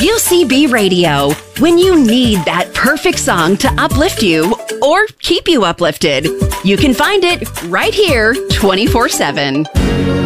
UCB Radio. When you need that perfect song to uplift you or keep you uplifted, you can find it right here 24/7.